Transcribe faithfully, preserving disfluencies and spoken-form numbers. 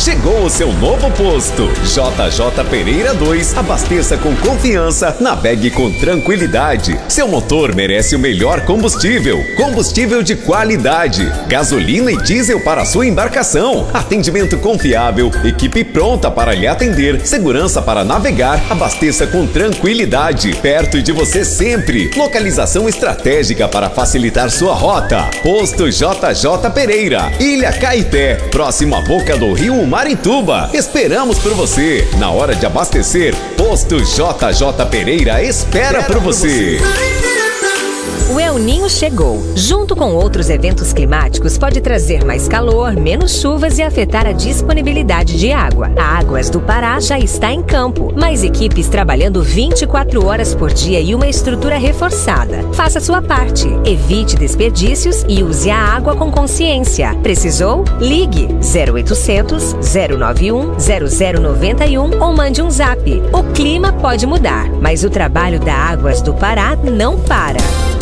chegou o seu novo posto. J J Pereira dois. Abasteça com confiança, navegue com tranquilidade. Seu motor merece o melhor combustível. Combustível de qualidade. Gasolina e diesel para sua embarcação. Atendimento confiável. Equipe pronta para lhe atender. Segurança para navegar. Abasteça com tranquilidade. Perto de você sempre. Localização estratégica para facilitar sua rota. Posto J J Pereira, Ilha Caeté, próximo à boca do rio Marituba. Esperamos por você. Na hora de abastecer, Posto J J Pereira espera por você. O El Ninho chegou. Junto com outros eventos climáticos, pode trazer mais calor, menos chuvas e afetar a disponibilidade de água. A Águas do Pará já está em campo. Mais equipes trabalhando vinte e quatro horas por dia e uma estrutura reforçada. Faça sua parte. Evite desperdícios e use a água com consciência. Precisou? Ligue zero oitocentos, zero nove um, zero zero nove um ou mande um zap. O clima pode mudar, mas o trabalho da Águas do Pará não para.